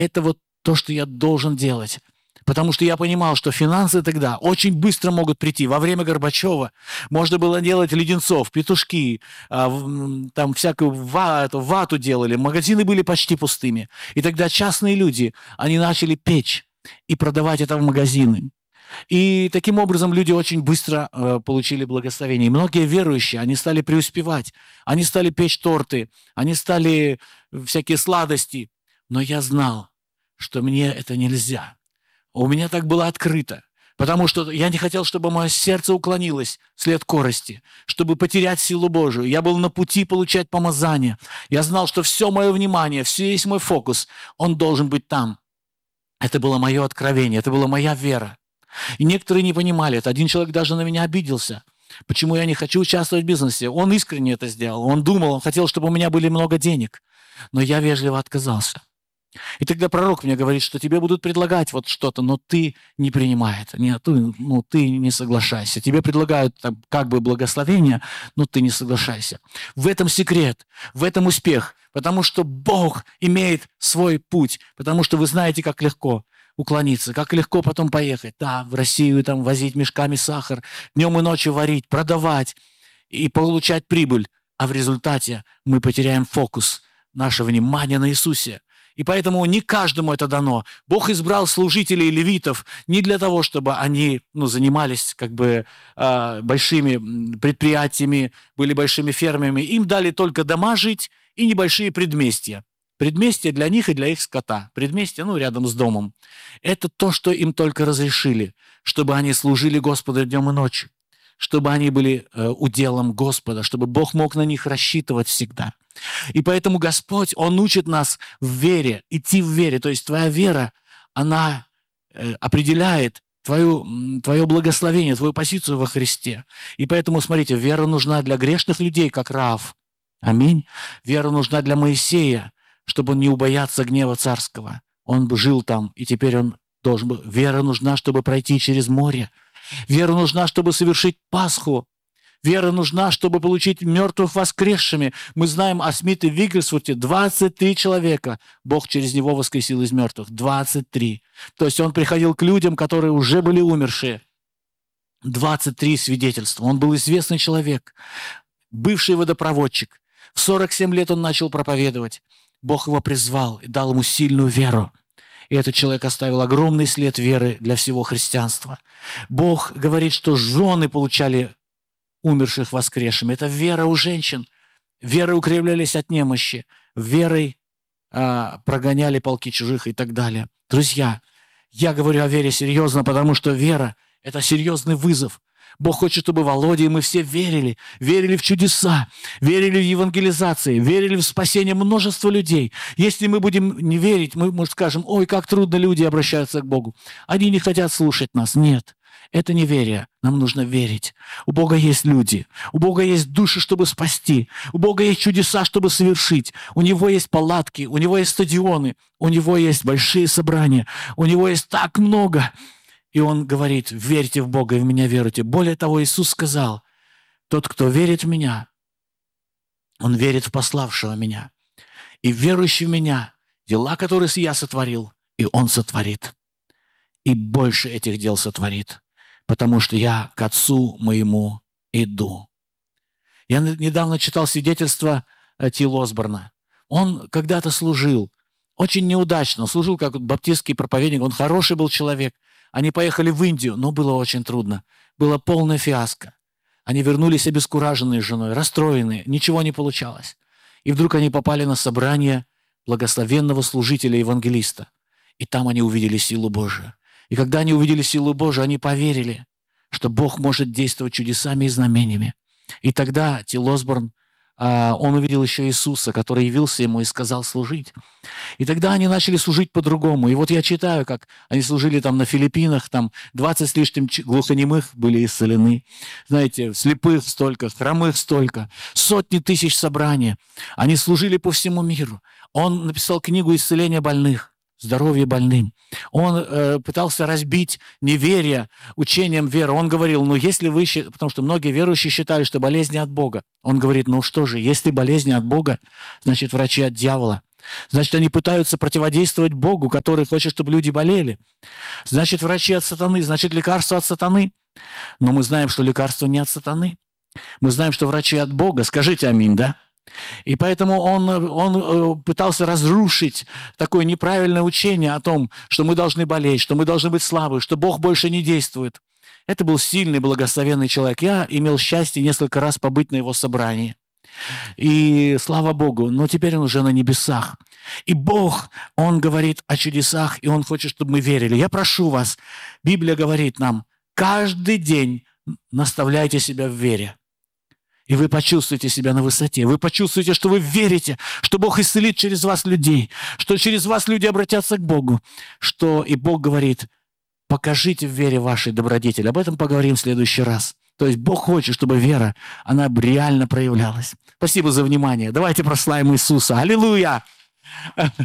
это вот то, что я должен делать. Потому что я понимал, что финансы тогда очень быстро могут прийти. Во время Горбачева можно было делать леденцов, петушки, там всякую вату делали, магазины были почти пустыми. И тогда частные люди, они начали печь и продавать это в магазины. И таким образом люди очень быстро получили благословение. И многие верующие, они стали преуспевать, они стали печь торты, они стали всякие сладости. Но я знал, что мне это нельзя. У меня так было открыто, потому что я не хотел, чтобы мое сердце уклонилось вслед корости, чтобы потерять силу Божию. Я был на пути получать помазание. Я знал, что все мое внимание, весь мой фокус, он должен быть там. Это было мое откровение, это была моя вера. И некоторые не понимали это. Один человек даже на меня обиделся. Почему я не хочу участвовать в бизнесе? Он искренне это сделал. Он думал, он хотел, чтобы у меня были много денег. Но я вежливо отказался. И тогда пророк мне говорит, что тебе будут предлагать вот что-то, но ты не принимай это. Ты не соглашайся. Тебе предлагают там, как бы благословение, но ты не соглашайся. В этом секрет, в этом успех. Потому что Бог имеет свой путь. Потому что вы знаете, как легко уклониться, как легко потом поехать. Да, в Россию там возить мешками сахар, днем и ночью варить, продавать и получать прибыль. А в результате мы потеряем фокус, наше внимание на Иисусе. И поэтому не каждому это дано. Бог избрал служителей и левитов не для того, чтобы они занимались большими предприятиями, были большими фермами. Им дали только дома жить и небольшие предместья. Предместья для них и для их скота. Предместья, рядом с домом. Это то, что им только разрешили, чтобы они служили Господу днем и ночью, чтобы они были уделом Господа, чтобы Бог мог на них рассчитывать всегда. И поэтому Господь, Он учит нас в вере, идти в вере. То есть твоя вера, она определяет твое благословение, твою позицию во Христе. И поэтому, смотрите, вера нужна для грешных людей, как Раав. Аминь. Вера нужна для Моисея, чтобы он не убояться гнева царского. Он бы жил там, и теперь он должен был. Вера нужна, чтобы пройти через море. Вера нужна, чтобы совершить Пасху. Вера нужна, чтобы получить мертвых воскресшими. Мы знаем о Смите Виггельсворте 23 человека. Бог через него воскресил из мертвых. 23. То есть он приходил к людям, которые уже были умершие. 23 свидетельства. Он был известный человек, бывший водопроводчик. В 47 лет он начал проповедовать. Бог его призвал и дал ему сильную веру. И этот человек оставил огромный след веры для всего христианства. Бог говорит, что жены получали умерших воскресшими. Это вера у женщин. Верой укреплялись от немощи. Верой прогоняли полки чужих и так далее. Друзья, я говорю о вере серьезно, потому что вера – это серьезный вызов. Бог хочет, чтобы Володя и мы все верили. Верили в чудеса, верили в евангелизации, верили в спасение множества людей. Если мы будем не верить, мы, может, скажем, ой, как трудно люди обращаются к Богу. Они не хотят слушать нас. Нет, это неверие. Нам нужно верить. У Бога есть люди, у Бога есть души, чтобы спасти, у Бога есть чудеса, чтобы совершить. У Него есть палатки, у Него есть стадионы, у Него есть большие собрания, у Него есть так много. И Он говорит, верьте в Бога и в Меня веруйте. Более того, Иисус сказал, тот, кто верит в Меня, он верит в пославшего Меня. И верующий в Меня, дела, которые я сотворил, и Он сотворит. И больше этих дел сотворит, потому что я к Отцу моему иду. Я недавно читал свидетельство Тил Осборна. Он когда-то служил, очень неудачно, служил как баптистский проповедник, он хороший был человек. Они поехали в Индию, но было очень трудно. Было полное фиаско. Они вернулись обескураженные с женой, расстроенные, ничего не получалось. И вдруг они попали на собрание благословенного служителя-евангелиста. И там они увидели силу Божию. И когда они увидели силу Божию, они поверили, что Бог может действовать чудесами и знамениями. И тогда Тил Осборн, он увидел еще Иисуса, который явился ему и сказал служить. И тогда они начали служить по-другому. И вот я читаю, как они служили там на Филиппинах, там 20 с лишним глухонемых были исцелены. Знаете, слепых столько, хромых столько, сотни тысяч собраний. Они служили по всему миру. Он написал книгу «Исцеление больных». Здоровье больным. Он пытался разбить неверие учением веры. Он говорил, если вы... Потому что многие верующие считали, что болезни от Бога. Он говорит, что же, если болезни от Бога, значит, врачи от дьявола. Значит, они пытаются противодействовать Богу, который хочет, чтобы люди болели. Значит, врачи от сатаны, значит, лекарства от сатаны. Но мы знаем, что лекарства не от сатаны. Мы знаем, что врачи от Бога. Скажите аминь, да? И поэтому он пытался разрушить такое неправильное учение о том, что мы должны болеть, что мы должны быть слабы, что Бог больше не действует. Это был сильный, благословенный человек. Я имел счастье несколько раз побыть на его собрании. И слава Богу, но теперь он уже на небесах. И Бог, Он говорит о чудесах, и Он хочет, чтобы мы верили. Я прошу вас, Библия говорит нам, каждый день наставляйте себя в вере. И вы почувствуете себя на высоте. Вы почувствуете, что вы верите, что Бог исцелит через вас людей, что через вас люди обратятся к Богу. И Бог говорит, покажите в вере вашей добродетели. Об этом поговорим в следующий раз. То есть Бог хочет, чтобы вера, она реально проявлялась. Спасибо за внимание. Давайте прославим Иисуса. Аллилуйя!